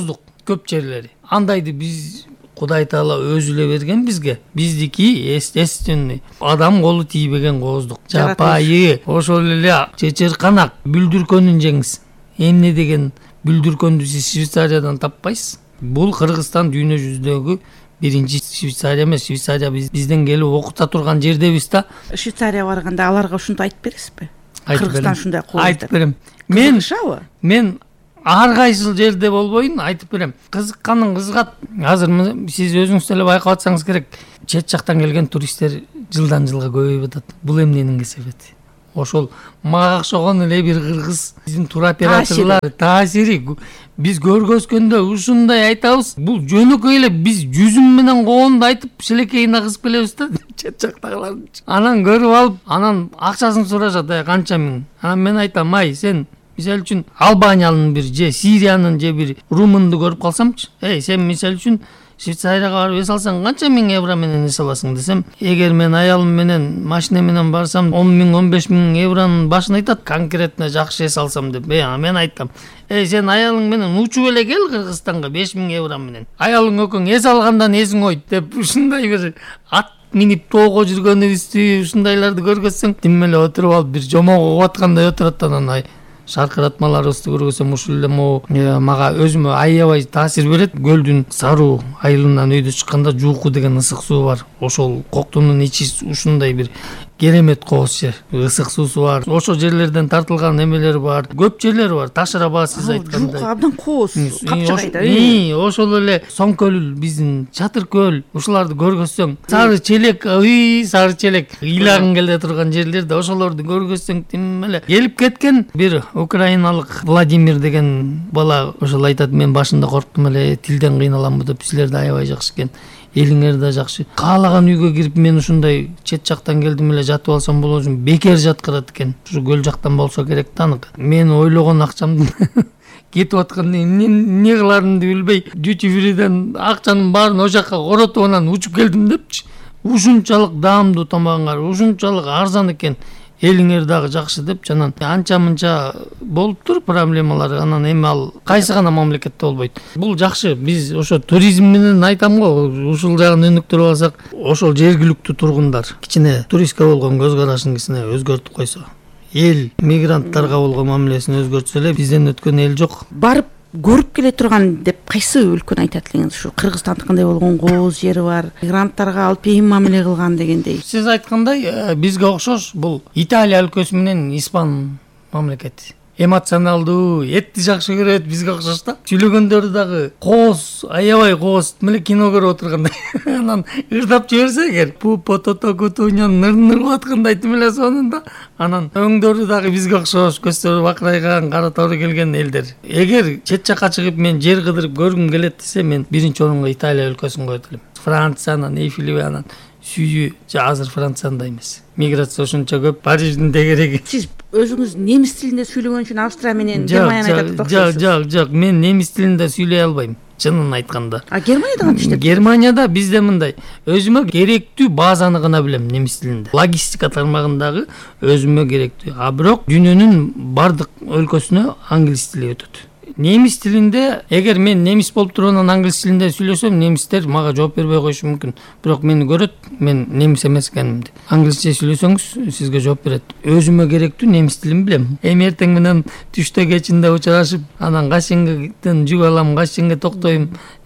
көп жерлери. Андайды биз Кудай Таала өзү эле берген бизге. Биздики естественный, адам колу тийбеген кооздук. Жапайы, ошол эле чечерканак, бүлдүркөнүн жеңиз. Эмне деген бүлдүркөндү сиз Швейцариядан таппайсыз. Бул Кыргызстан дүйнө жүзүндөгү биринчи Швейцария эмес, Швейцария бизден келип окута турган жердебиз да.
Швейцария барганда аларга ушунду айтып бересизби? Кыргызстан ушундай кооз.
Айтып берем. Мен мен ар кайсыл жерде болбойн айтып берем. Кызыкканын кызыгат. Азыр сиз өзүңүз деле байкап атсаңыз керек, чет жактан келген туристтер жылдан жылга көбөйүп атат. Бул эмненин кесепети? Ошол мага окшогон эле бир кыргыз биздин туроператорлор таасири. Биз көргөзгөндө ушундай айтабыз. Бул жөнөкөй эле биз жүзүм менен коонду айтып шилекейин агызып келебиз да чет жактагылардын. Анан көрүп алып, анан акчасын сурашат, ай канча миң. Анан мен айтам, ай сен мисалы үчүн Албаниянын бир же Сириянын же бир румунду көрүп калсамчы, эй сен мисалы үчүн Швейцарияга барып эс алсаң канча миң евро менен эс аласың десем, эгер мен аялым менен машина менен барсам он миң он беш миң евронун башын айтат, конкретно жакшы эс алсам деп. Э мен айтам, эй сен аялың менен учуп эле кел Кыргызстанга беш миң евро менен. Аялың экөөң эс алгандан эсиң ойт деп ушундай бир ат минип тоого жүргөнүбүздү ушундайларды көргөзсөң, тим эле отуруп алып бир жомок угуп аткандай отурат, анан ай шаркыратмаларыбызды көргөзсөм ушул эле могу мага өзүмө аябай таасир берет. Көлдүн саруу айылынан өйдө чыкканда Жууку деген ысык суу бар. Ошол коктунун ичи ушундай бир керемет кооз жер. Ысык суусу бар. Ошол жерлерден тартылган эмелер бар. Көп жерлер бар. Ташыраба сиз айткандай.
Жууку абдан кооз, капчагайда.
Ошол эле Соң көл, биздин Чатыр көл, ушуларды көргөзсөң, Сары Челек, үй Сары Челек ыйлагың келе турган жерлерде ошолорду көргөзсөң, тим эле келип кеткен бир украиналык Владимир деген бала ошол айтат, мен башында корктум эле, тилден кыйналамбы деп. Силер да аябай жакшы экен, элиңер да жакшы. Каалаган үйгө кирип мен ушундай чет жактан келдим эле жатып алсам болосун, бекер жаткырат экен. Ушу көл жактан болсо керек да анык. Мен ойлогон акчамдын кетип аткан эмне кыларымды билбей, duty free'ден акчанын баарын ошол жакка коротуп анан учуп келдим депчи. Ушунчалык даамдуу тамагыңар, ушунчалык арзан экен. Элиңер дагы жакшы деп, жанан анча мынча болуптур проблемалар. Анан эми ал кайсы гана мамлекетте болбойт. Бул жакшы. Биз ошо туризм менен айтам го, ушул жагын өнүктүрүп алсак, ошол жергиликтүү тургундар кичине туристке болгон көз карашын кичине өзгөртүп койсо, эл мигранттарга болгон мамилесин өзгөртсө эле бизден өткөн эл жок.
Барып көрүп келе турган деп кайсы өлкөнү айтат элеңиз? Ушу Кыргызстандыкындай болгон кооз жери бар, мигранттарга алпейим мамиле кылган дегендей.
Сиз айткандай, бизге окшош бул Италия өлкөсү менен Испан мамлекети. Эмоционалдуу, этти жакшы көрөт, бизге окшош да. Сүйлөгөндөрү дагы кооз, аябай кооз, меле кино көрүп отургандай. Анан ырдап жиберсе эгер, бу потото кутунян ныр-ныр аткандай тим эле сонунда. Анан өңдөрү дагы бизге окшош, көздөрү бакырайган, кара тору келген элдер. Эгер чет жакка чыгып мен жер кыдырып көргүм келет десе, мен биринчи орунга Италия өлкөсүн коет элем. Франциянан, Эйфелеви анан сүйүү азыр Францияда эмес. Миграция ошончо көп, Париждин тегереги.
Сиз өзүңүз немис тилинде сүйлөгөн үчүн Австрия менен Германияны айтып атасыз.
Жок, жок, жок, мен немис тилинде сүйлөй албайм, чынын айтканда.
А Германияда кантип иштеп?
Германияда бизде мындай, өзүмө керектүү базаны гана билем немис тилинде. Логистика тармагындагы өзүмө керектүү. А бирок дүйнөнүн бардык өлкөсүнө англис тили өтөт. Немис тилинде, эгер мен немис болуп туруп анан англис тилинде сүйлөсөм, немистер мага жооп бербей коюшу мүмкүн. Бирок мени көрөт, мен немис эмес экенимди. Англисче сүйлөсөңүз, сизге жооп берет. Өзүмө керектүү немис тилин билем. Эми эртең менен түштө кечинде учурашып, анан качинден жүк алам, качинге токтойм,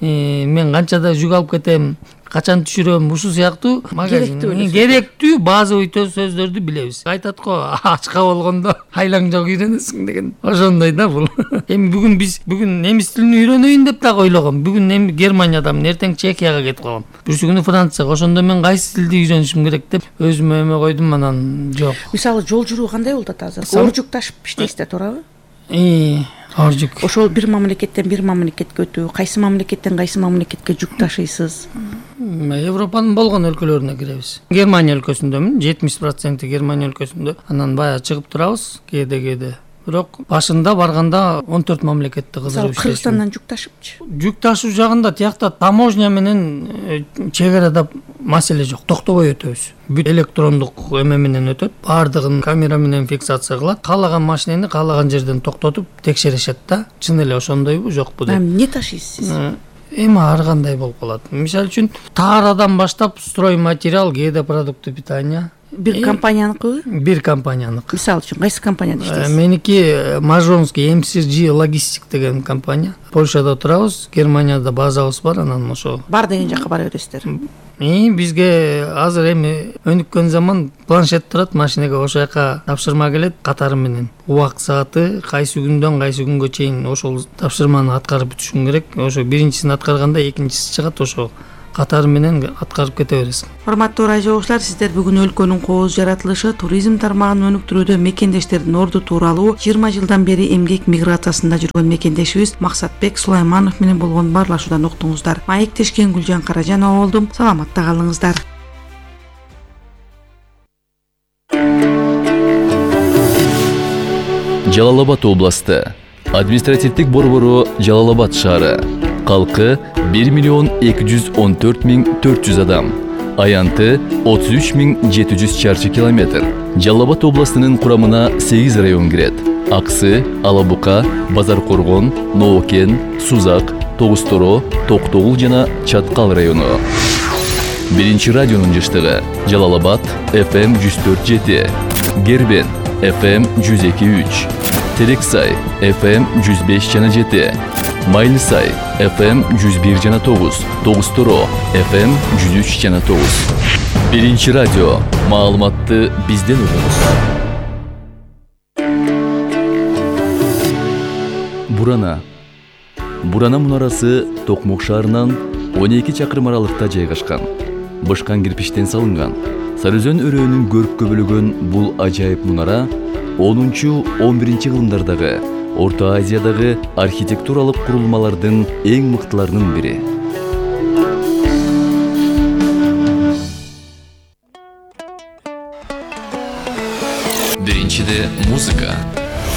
мен канчада жүк алып кетем, качан түшүрөм, ушу сыяктуу керектүү базовый сөздөрдү билебиз. Айтат го, ачка болгондо айлаң жок үйрөнөсүң деген. Ошондой да бул. Эми бүгүн биз бүгүн немис тилин үйрөнөйүн деп дагы ойлогом. Бүгүн эми Германиядамын, эртең Чехияга кетип калам. Бүрсү күнү Францияга. Ошондо мен кайсы тилди үйрөнүшүм керек деп өзүмө эме койдум, анан жок.
Мисалы, жол жүрүү кандай болот азыр? Оржук ташып иштейсиздер, туурабы?
Ии, оржук.
Ошол бир мамлекеттен бир мамлекетке өтүү, кайсы мамлекеттен кайсы мамлекетке жүк ташыйсыз?
Европанын болгон өлкөлөрүнө киребиз. Германия өлкөсүндөмүн, жетимиш проценти Германия өлкөсүндө. Анан баягы чыгып турабыз, кээде-кээде бирок башында барганда он төрт мамлекетти кыдырып иштешим.
Кыргызстандан жүк ташыпчы?
Жүк ташуу жагында тиякта таможня менен чек арада маселе жок, токтобой өтөбүз. Бүт электрондук эме менен өтөт, баардыгын камера менен фиксация кылат, каалаган машинени каалаган жерден токтотуп текшеришет да. Чын эле ошондойбу, жокпу деп.
Эмне ташыйсыз сиз?
Эми ар кандай болуп калат. Мисалы үчүн таарадан баштап строй материал, кээде продукты питания.
Бир компанияныкыбы?
Бир компанияныкы.
Мисалы үчүн кайсы компанияда иштейсиз?
Меники Мажонский эм си джи Logistic деген компания. Польшада турабыз, Германияда базабыз бар, анан ошо.
Бар деген жакка бара бересиздер.
И бизге азыр эми өнүккөн заман планшет турат, машинеге ошол жака тапшырма келет катары менен. Убакыт сааты кайсы күндөн кайсы күнгө чейин ошол тапшырманы аткарып бүтүшүң керек. Ошо биринчисин аткарганда экинчиси чыгат, ошо катары менен аткарып кете бересиң.
Урматтуу радио угуучулар, сиздер бүгүн өлкөнүн кооз жаратылышы, туризм тармагын өнүктүрүүдө мекендештердин орду тууралуу жыйырма жылдан бери эмгек миграциясында жүргөн мекендешибиз Максатбек Сулайманов менен болгон баарлашуудан уктуңуздар. Маектешкен Гүлжан Каражанова болдум. Саламатта калыңыздар.
Жалал Абад областы. Административдик борбору Жалал Абад шаары. Калкы бир миллион эки жүз он төрт миң төрт жүз адам. Аянты отуз үч миң жети жүз чарчы километр. Жалал Абад областынын курамына сегиз район кирет. Аксы, Алабука, Базар Коргон, Ноокен, Сузак, Тогусторо, Токтогул жана Чаткал району. Биринчи радионун жыштыгы Жалал Абад эф эм жүз төрт жети, Гербен эф эм жүз эки үч, Терексай эф эм жүз беш жана жети, Майлысай эф эм жүз бир жана тогуз, Тогусторо эф эм жүз үч жана тогуз. Биринчи радио, маалыматты бизден угуңуз. Бурана. Бурана мунарасы Токмок шаарынан он эки чакырым аралыкта жайгашкан. Бышкан кирпичтен салынган. Сарыөзөн өрөөнүн көрккө бөлөгөн бул ажайып мунара онунчу он биринчи кылымдардагы Орто Азиядагы архитектуралык курулмалардын эң мыктыларынын бири. Биринчиде музыка.